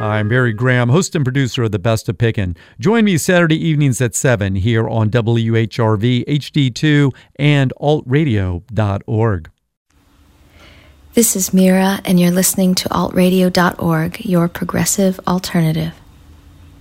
I'm Barry Graham, host and producer of The Best of Pickin'. Join me Saturday evenings at 7 here on WHRV, HD2, and altradio.org. This is Mira, and you're listening to altradio.org, your progressive alternative.